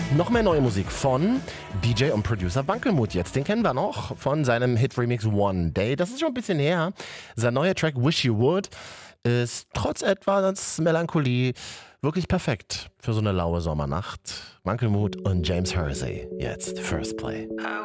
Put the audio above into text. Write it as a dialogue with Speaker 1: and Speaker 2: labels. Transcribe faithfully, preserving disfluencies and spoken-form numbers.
Speaker 1: Noch mehr neue Musik von D J und Producer Wankelmut jetzt. Den kennen wir noch von seinem Hit-Remix One Day. Das ist schon ein bisschen her. Sein neuer Track Wish You Would ist trotz etwas Melancholie wirklich perfekt für so eine laue Sommernacht. Wankelmut und James Hersey jetzt First Play.